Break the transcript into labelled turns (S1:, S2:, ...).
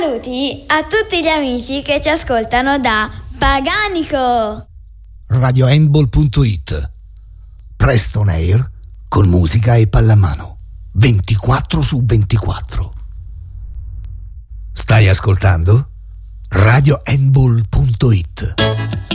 S1: Saluti a tutti gli amici che ci ascoltano da Paganico.
S2: RadioHandball.it. Presto on air con musica e pallamano 24/24. Stai ascoltando? RadioHandball.it.